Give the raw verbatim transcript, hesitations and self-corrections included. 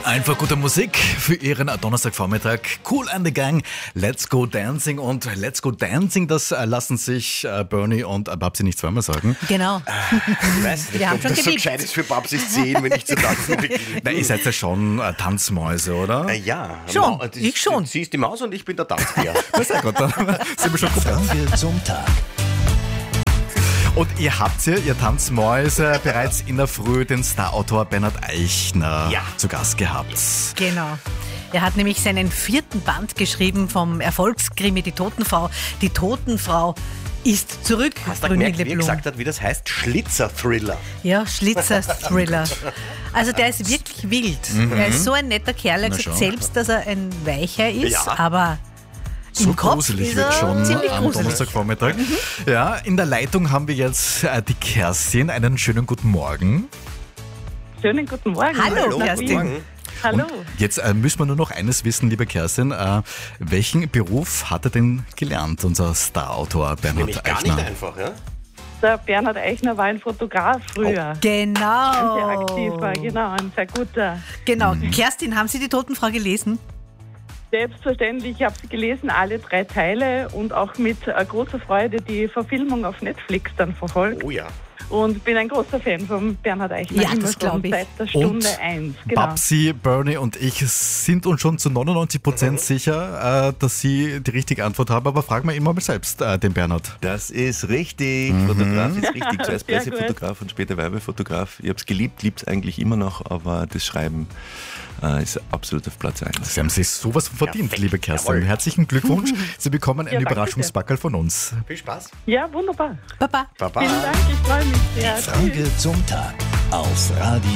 Einfach gute Musik für Ihren Donnerstagvormittag. Cool and the Gang, Let's Go Dancing. Und Let's Go Dancing, das äh, lassen sich äh, Bernie und äh, Babsi nicht zweimal sagen. Genau. Ich weiß nicht, Wir haben ob schon das so geliebt. gescheit ist für Babsis zehn, wenn ich zu tanzen beginne. Na, ihr seid ja schon äh, Tanzmäuse, oder? Äh, ja. Schon, Ma- das- ich schon. Sie ist die Maus und ich bin der Tanzbär. Na, sehr gut, dann sind wir schon gut. Frage zum Tag. Und ihr habt ja, ihr Tanzmäuse, bereits in der Früh den Starautor Bernhard Eichner Ja. zu Gast gehabt. Genau. Er hat nämlich seinen vierten Band geschrieben vom Erfolgskrimi Die Totenfrau. Die Totenfrau ist zurück. Hast du gemerkt, wie er Blum. gesagt hat, wie das heißt? Schlitzer-Thriller. Ja, Schlitzer-Thriller. Also der ist wirklich wild. Er ist so ein netter Kerl. Er Na sagt schon. selbst, dass er ein Weicher ist, Ja. aber So im Kopf gruselig ist wird er schon ziemlich am gruselig. Donnerstagvormittag. Ja, in der Leitung haben wir jetzt äh, die Kerstin. Einen schönen guten Morgen. Schönen guten Morgen. Hallo, Hallo, Kerstin. guten Morgen. Hallo. Jetzt äh, müssen wir nur noch eines wissen, liebe Kerstin. Äh, welchen Beruf hat er denn gelernt, unser Starautor Bernhard Nämlich gar Eichner? nicht einfach, ja? Der Bernhard Eichner war ein Fotograf früher. Ein sehr Genau. aktiver, genau, ein sehr guter. Genau. Kerstin, haben Sie die Totenfrau gelesen? Selbstverständlich, ich habe sie gelesen, alle drei Teile und auch mit äh, großer Freude die Verfilmung auf Netflix dann verfolgt. Oh ja. Und bin ein großer Fan von Bernhard Eichner. Ja, immer das schon glaub ich. Seit der Stunde Und eins. Genau. Babsi, Bernie und ich sind uns schon zu neunundneunzig Prozent sicher, äh, dass Sie die richtige Antwort haben. Aber fragen wir immer mal selbst äh, den Bernhard. Das ist richtig. Fotograf ist richtig. Zuerst Sehr Pressefotograf und später Werbefotograf. Ich habe es geliebt, liebt es eigentlich immer noch, aber das Schreiben äh, ist absolut auf Platz eins. Sie haben sich sowas von verdient, Perfekt. liebe Kerstin. Jawohl. Herzlichen Glückwunsch. Sie bekommen ein Ja, danke Überraschungspackerl von uns. Viel Spaß. Ja, wunderbar. Baba. Baba. Vielen Dank, ich freue mich sehr. Tschüss. Frage zum Tag auf Radio